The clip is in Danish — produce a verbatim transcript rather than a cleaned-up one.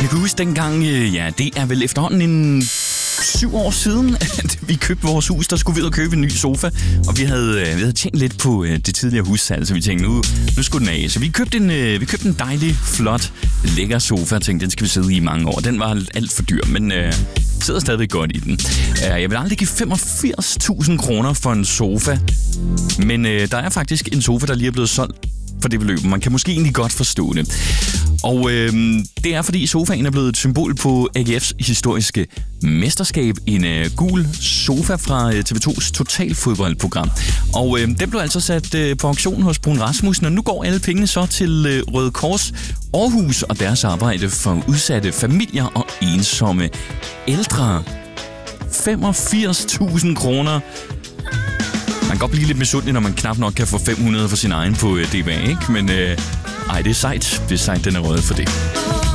Jeg kan huske dengang, ja, det er vel efterhånden en syv år siden, at vi købte vores hus. Der skulle vi ud og købe en ny sofa, og vi havde, vi havde tjent lidt på det tidligere hussalg, så vi tænkte, nu, nu skulle den af. Så vi købte en, vi købte en dejlig, flot, lækker sofa, og tænkte, den skal vi sidde i mange år. Den var alt for dyr, men øh, sidder stadig godt i den. Jeg vil aldrig give femogfirs tusind kroner for en sofa, men øh, der er faktisk en sofa, der lige er blevet solgt for det beløb. Man kan måske egentlig godt forstå det. Og øh, det er, fordi sofaen er blevet et symbol på A G F's historiske mesterskab. En øh, gul sofa fra øh, T V to's totalfodboldprogram. Og øh, den blev altså sat øh, på auktion hos Brun Rasmussen, og nu går alle pengene så til øh, Røde Kors Aarhus og deres arbejde for udsatte familier og ensomme ældre. femogfirs tusind kroner. Man kan godt blive lidt misundelig, når man knap nok kan få fem hundrede for sin egen på øh, D B A, ikke? Men øh, ej, det er sejt. Det er sejt, den er røget for det.